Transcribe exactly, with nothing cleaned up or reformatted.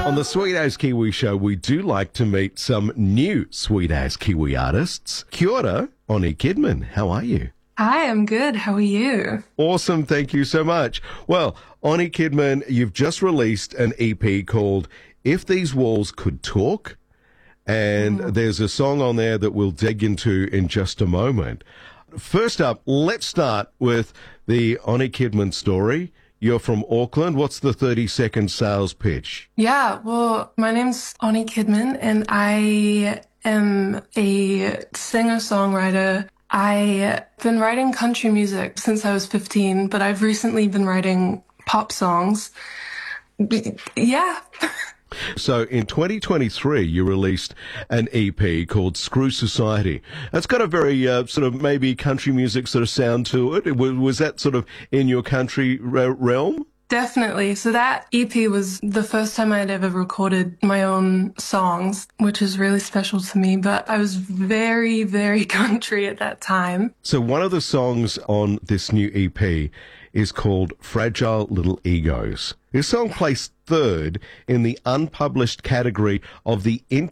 On the Sweet As Kiwi show, we do like to meet some new Sweet As Kiwi artists. Kia ora, Oni Kidman. How are you? Hi, I'm good. How are you? Awesome. Thank you so much. Well, Oni Kidman, you've just released an E P called If These Walls Could Talk. And mm. there's a song on there that we'll dig into in just a moment. First up, let's start with the Oni Kidman story. You're from Auckland. What's the thirty-second sales pitch? Yeah, well, my name's Oni Kidman, and I am a singer-songwriter. I've been writing country music since I was fifteen, but I've recently been writing pop songs. Yeah. So in twenty twenty-three, you released an E P called Screw Society. That's got a very uh, sort of maybe country music sort of sound to it. Was, was that sort of in your country re- realm? Definitely. So that E P was the first time I'd ever recorded my own songs, which is really special to me. But I was very, very country at that time. So one of the songs on this new E P is called Fragile Little Egos. This song placed third in the unpublished category of the